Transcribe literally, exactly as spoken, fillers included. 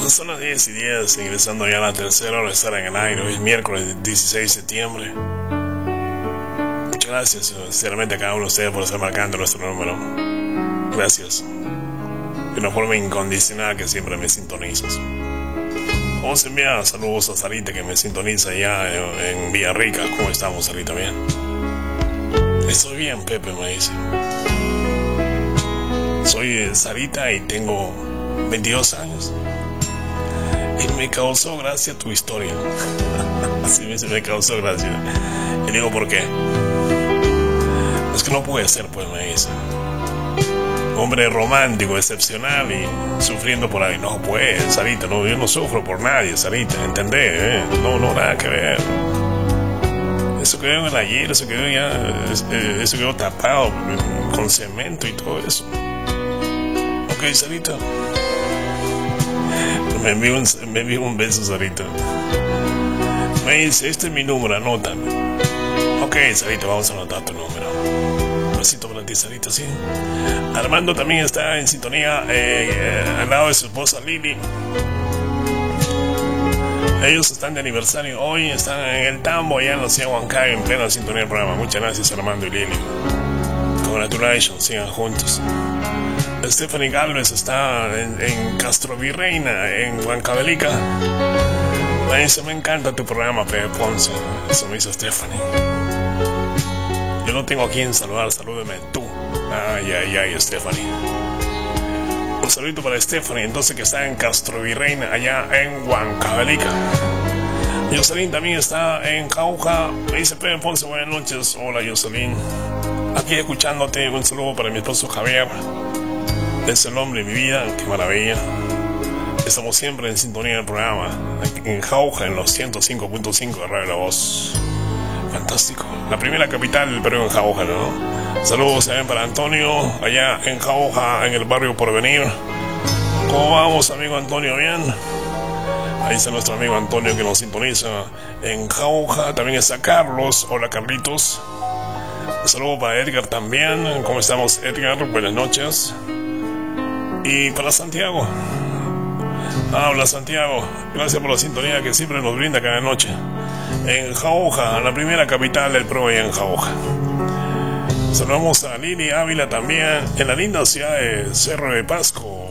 Son las diez y diez, ingresando ya a la tercera hora de estar en el aire. Hoy es miércoles dieciséis de septiembre. Muchas gracias, sinceramente, a cada uno de ustedes por estar marcando nuestro número. Gracias. De una forma incondicional que siempre me sintonizas. Vamos a enviar saludos a Sarita, que me sintoniza allá en, en Villarrica. ¿Cómo estamos, Sarita? ¿Bien? Estoy bien, Pepe, me dice. Soy Sarita y tengo veintidós años. Y me causó gracia tu historia. Así me, me causó gracia. Y digo, ¿por qué? Es que no puede ser, pues, me dice. Hombre romántico, excepcional y sufriendo por ahí. No, pues, Sarita, no, yo no sufro por nadie, Sarita, ¿entendés? ¿Eh? No, no, nada que ver. Eso quedó en el ayer, eso quedó ya, eso quedó tapado con cemento y todo eso. Ok, Sarita. Me envió un, me envió un beso, Sarita. Me dice, este es mi número, anótame. Ok, Sarita, vamos a anotar tu número. Un besito para ti, Sarita, sí. Armando también está en sintonía, eh, eh, al lado de su esposa Lili. Ellos están de aniversario hoy, están en el tambo allá en la ciudad de Huancayo, en plena sintonía del programa. Muchas gracias, Armando y Lili. Congratulations, sigan juntos. Stephanie Galvez está en, en Castro Virreina, en Huancavelica. Me dice, me encanta tu programa, Pepe Ponce. Eso me hizo Stephanie. Yo no tengo a quien saludar, salúdeme tú. Ay, ay, ay, Stephanie. Un saludito para Stephanie, entonces, que está en Castro Virreina, allá en Huancavelica. Jocelyn también está en Jauja. Me dice, Pepe Ponce, buenas noches. Hola, Jocelyn. Aquí escuchándote. Un saludo para mi esposo Javier. Es el hombre de mi vida, qué maravilla. Estamos siempre en sintonía del programa, en Jauja, en los ciento cinco punto cinco de Radio La Voz. Fantástico. La primera capital del Perú, en Jauja, ¿no? Saludos también para Antonio, allá en Jauja, en el barrio Porvenir. ¿Cómo vamos, amigo Antonio? ¿Bien? Ahí está nuestro amigo Antonio, que nos sintoniza en Jauja. También está Carlos. Hola, Carlitos. Un saludo para Edgar también. ¿Cómo estamos, Edgar? Buenas noches. Y para Santiago. Habla, Santiago. Gracias por la sintonía que siempre nos brinda cada noche. En Jauja, la primera capital del Perú, en Jauja. Saludamos a Lili Ávila también, en la linda ciudad de Cerro de Pasco.